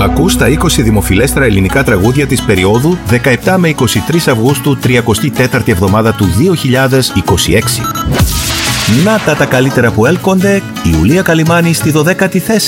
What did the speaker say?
Ακούς τα 20 δημοφιλέστερα ελληνικά τραγούδια της περίοδου 17 με 23 Αυγούστου, 34η εβδομάδα του 2026. Να τα καλύτερα που έλκονται, η Ιουλία Καλιμάνη στη 12η θέση.